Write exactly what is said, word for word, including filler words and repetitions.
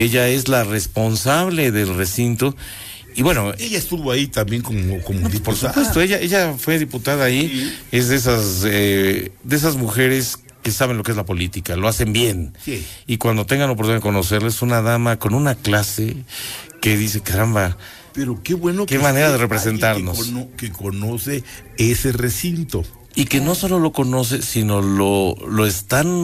Ella es la responsable del recinto. Y bueno, ella estuvo ahí también como, como no, diputada. Por supuesto, ella, ella fue diputada ahí, sí. Es de esas, eh, de esas mujeres que saben lo que es la política, lo hacen bien. Sí. Y cuando tengan la oportunidad de conocerla, es una dama con una clase que dice, caramba, pero qué bueno, qué manera de representarnos. Que, cono, que conoce ese recinto. Y que no solo lo conoce, sino lo, lo están